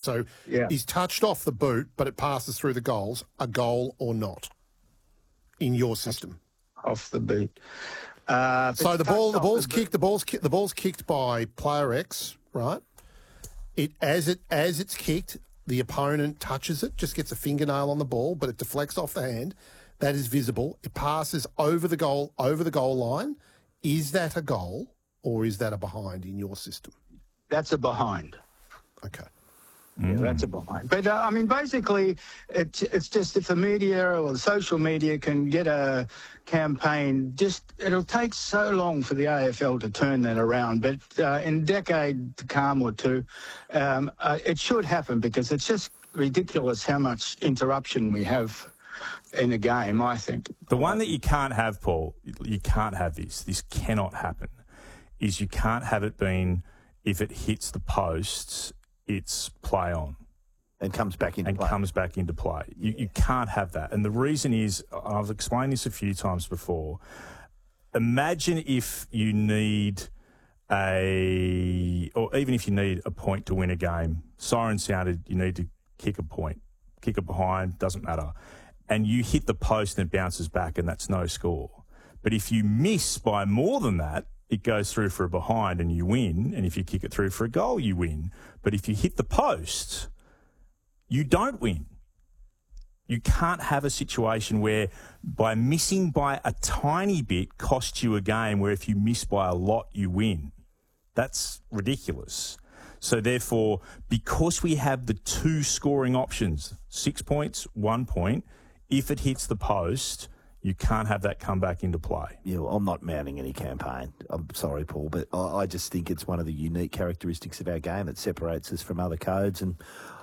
So Yeah. he's touched off the boot, but it passes through the goals. A goal or not in your system? Off the boot. So the ball's kicked by player X, right? As it's kicked, the opponent touches it, just gets a fingernail on the ball, but it deflects off the hand. That is visible. It passes over the goal line. Is that a goal or is that a behind in your system? That's a behind. Okay. Yeah, that's a behind. But, basically, it's just if the media or the social media can get a campaign, it'll take so long for the AFL to turn that around. But in a decade to come or two, it should happen because it's just ridiculous how much interruption we have in a game, I think. The one that you can't have, Paul, you can't have this cannot happen, is you can't have it being, if it hits the posts, it's play on. And comes back into play. You can't have that. And the reason is, I've explained this a few times before, imagine if you need or even if you need a point to win a game, siren sounded, you need to kick a point, kick it behind, doesn't matter. And you hit the post and it bounces back and that's no score. But if you miss by more than that, it goes through for a behind and you win. And if you kick it through for a goal, you win. But if you hit the post, you don't win. You can't have a situation where by missing by a tiny bit costs you a game, where if you miss by a lot, you win. That's ridiculous. So therefore, because we have the two scoring options, 6 points, 1 point, if it hits the post, you can't have that come back into play. Yeah, well, I'm not mounting any campaign. I'm sorry, Paul, but I just think it's one of the unique characteristics of our game that separates us from other codes. And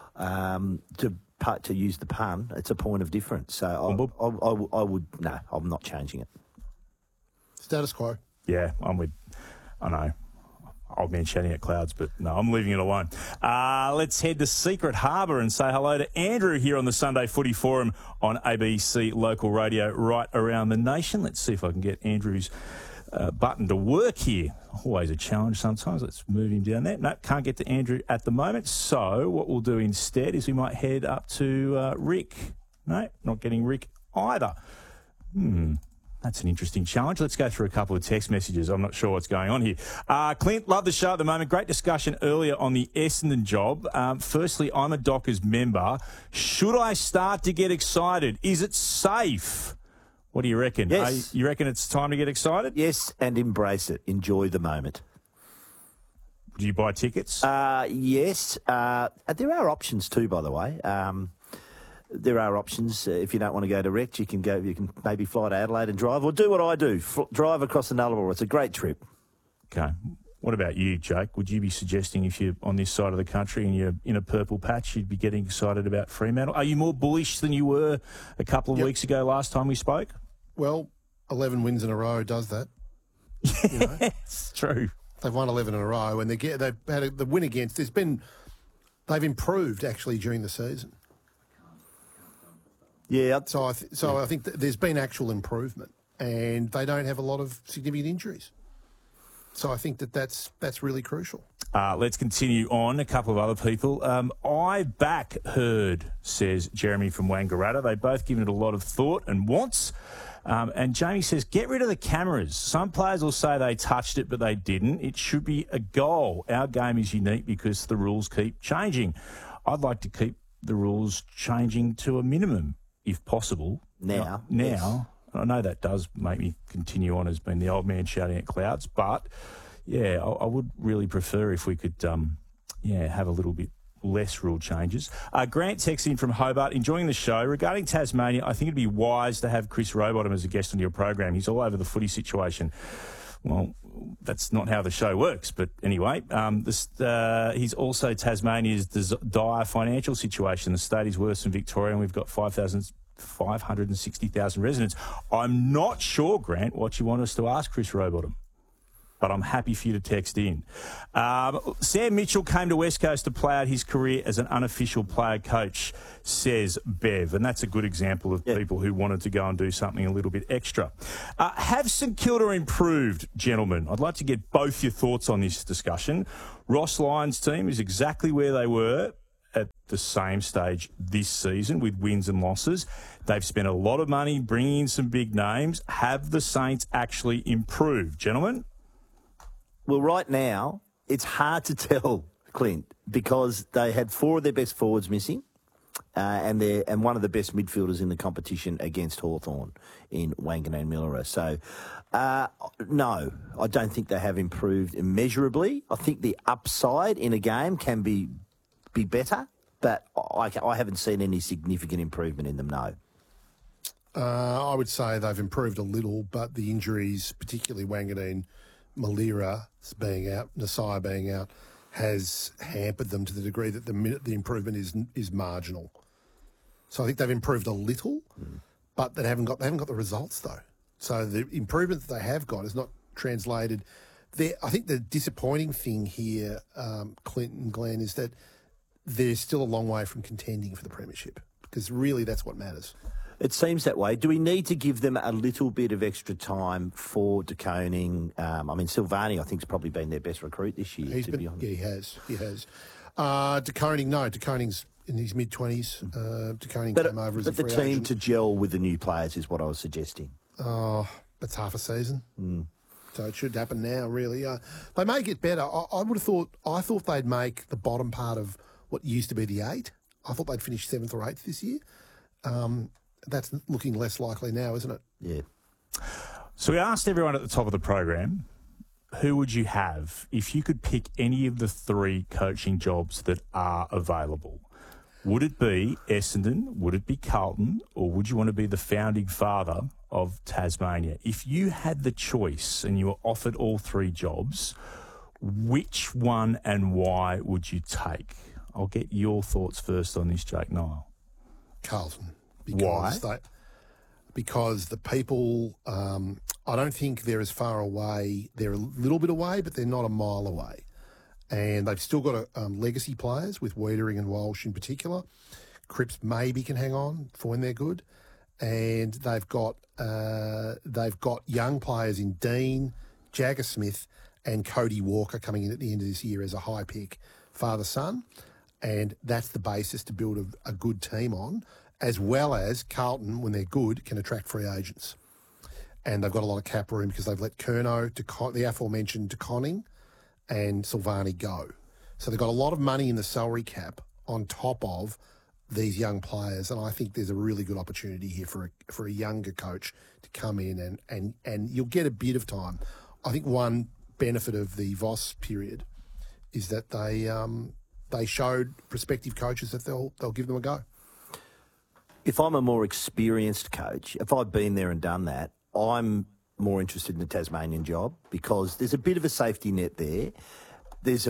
to use the pun, it's a point of difference. So I would, no, I'm not changing it. Status quo. Yeah, I know. Old man shouting at clouds, but no, I'm leaving it alone. Let's head to Secret Harbour and say hello to Andrew here on the Sunday Footy Forum on ABC Local Radio right around the nation. Let's see if I can get Andrew's button to work here. Always a challenge sometimes. Let's move him down there. No, can't get to Andrew at the moment. So what we'll do instead is we might head up to Rick. No, not getting Rick either. That's an interesting challenge. Let's go through a couple of text messages. I'm not sure what's going on here. Clint, love the show at the moment. Great discussion earlier on the Essendon job. Firstly, I'm a Dockers member. Should I start to get excited? Is it safe? What do you reckon? Yes. You reckon it's time to get excited? Yes, and embrace it. Enjoy the moment. Do you buy tickets? Yes. There are options too, by the way. There are options. If you don't want to go direct, you can maybe fly to Adelaide and drive, or do what I do, drive across the Nullarbor. It's a great trip. Okay. What about you, Jake? Would you be suggesting if you're on this side of the country and you're in a purple patch, you'd be getting excited about Fremantle? Are you more bullish than you were a couple of weeks ago last time we spoke? Well, 11 wins in a row does that. You know? It's true. They've won 11 in a row, and they've had the win against. They've improved actually during the season. Yeah. So I think that there's been actual improvement, and they don't have a lot of significant injuries. So I think that's really crucial. Let's continue on. A couple of other people. I back Herd, says Jeremy from Wangaratta. They've both given it a lot of thought and wants. And Jamie says, get rid of the cameras. Some players will say they touched it, but they didn't. It should be a goal. Our game is unique because the rules keep changing. I'd like to keep the rules changing to a minimum, if possible. Now. Yes. I know that does make me continue on as being the old man shouting at clouds, but, yeah, I would really prefer if we could, have a little bit less rule changes. Grant texts in from Hobart, enjoying the show. Regarding Tasmania, I think it'd be wise to have Chris Rowbottom as a guest on your program. He's all over the footy situation. Well, that's not how the show works. But anyway, he's also Tasmania's dire financial situation. The state is worse than Victoria, and we've got 560,000 residents. I'm not sure, Grant, what you want us to ask Chris Rowbottom, but I'm happy for you to text in. Sam Mitchell came to West Coast to play out his career as an unofficial player coach, says Bev, and that's a good example of people who wanted to go and do something a little bit extra. Have St Kilda improved, gentlemen? I'd like to get both your thoughts on this discussion. Ross Lyon's team is exactly where they were at the same stage this season with wins and losses. They've spent a lot of money bringing in some big names. Have the Saints actually improved, gentlemen? Well, right now, it's hard to tell, Clint, because they had 4 of their best forwards missing. And one of the best midfielders in the competition against Hawthorn in Wanganeen Millera. So, no, I don't think they have improved immeasurably. I think the upside in a game can be better, but I haven't seen any significant improvement in them, no. I would say they've improved a little, but the injuries, particularly Wanganeen Millera being out, Nasai being out, has hampered them to the degree that the improvement is marginal. So I think they've improved a little, but they haven't got the results though. So the improvement that they have got is not translated. I think the disappointing thing here, Clinton and Glenn, is that they're still a long way from contending for the premiership, because really that's what matters. It seems that way. Do we need to give them a little bit of extra time for De Koning? Silvani, I think, has probably been their best recruit this year, be honest. Yeah, he has. De Koning, no. De Koning's in his mid-20s. De Koning came over as a free agent. But the team to gel with the new players is what I was suggesting. Oh, that's half a season. So it should happen now, really. They may get better. I thought they'd make the bottom part of what used to be the 8. I thought they'd finish 7th or 8th this year. That's looking less likely now, isn't it? Yeah. So we asked everyone at the top of the program, who would you have if you could pick any of the 3 coaching jobs that are available? Would it be Essendon? Would it be Carlton? Or would you want to be the founding father of Tasmania? If you had the choice and you were offered all 3 jobs, which one and why would you take? I'll get your thoughts first on this, Jake Nile. Carlton. Why? Because the people, I don't think they're as far away. They're a little bit away, but they're not a mile away. And they've still got legacy players with Wiedering and Walsh in particular. Cripps maybe can hang on for when they're good. And they've got young players in Dean, Jagger Smith and Cody Walker coming in at the end of this year as a high pick father-son. And that's the basis to build a good team on, as well as Carlton, when they're good, can attract free agents. And they've got a lot of cap room because they've let Curnow, the aforementioned De Koning, and Silvani go. So they've got a lot of money in the salary cap on top of these young players, and I think there's a really good opportunity here for a younger coach to come in and you'll get a bit of time. I think one benefit of the Voss period is that they showed prospective coaches that they'll give them a go. If I'm a more experienced coach, if I've been there and done that, I'm more interested in the Tasmanian job because there's a bit of a safety net there. There's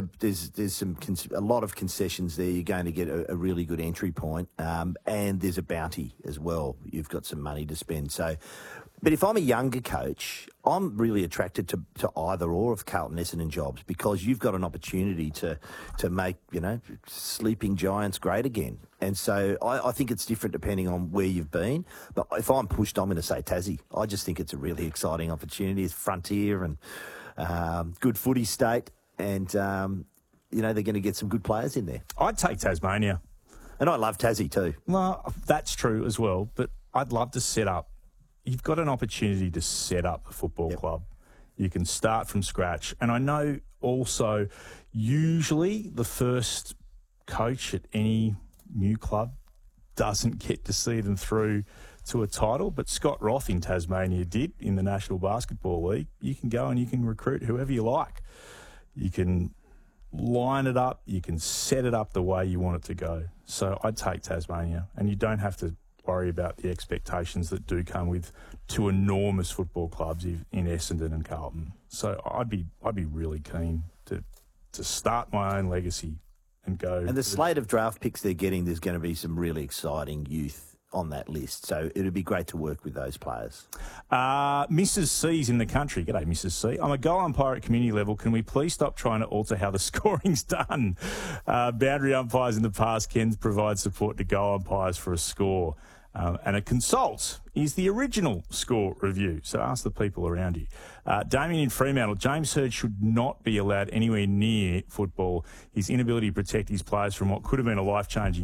a lot of concessions there. You're going to get a really good entry point, and there's a bounty as well. You've got some money to spend. So, but if I'm a younger coach, I'm really attracted to either or of Carlton Essendon jobs because you've got an opportunity to make sleeping giants great again. And so I think it's different depending on where you've been. But if I'm pushed, I'm going to say Tassie. I just think it's a really exciting opportunity. It's frontier and good footy state. And, they're going to get some good players in there. I'd take Tasmania. And I love Tassie too. Well, that's true as well. But I'd love to set up. You've got an opportunity to set up a football club. You can start from scratch. And I know also usually the first coach at any new club doesn't get to see them through to a title, but Scott Roth in Tasmania did in the National Basketball League. You can go and you can recruit whoever you like. You can line it up. You can set it up the way you want it to go. So I'd take Tasmania, and you don't have to worry about the expectations that do come with 2 enormous football clubs in Essendon and Carlton. So I'd be really keen to start my own legacy and go. And the slate of draft picks they're getting, there's going to be some really exciting youth on that list. So it'd be great to work with those players. Mrs. C's in the country. G'day, Mrs. C. I'm a goal umpire at community level. Can we please stop trying to alter how the scoring's done? Boundary umpires in the past can provide support to goal umpires for a score. And a consult is the original score review. So ask the people around you. Damien in Fremantle, James Hird should not be allowed anywhere near football. His inability to protect his players from what could have been a life-changing